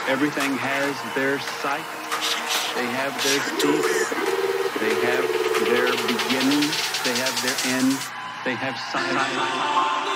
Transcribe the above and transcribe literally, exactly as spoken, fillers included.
Everything has their sight. They have their teeth. They have their beginning. They have their end. They have sign.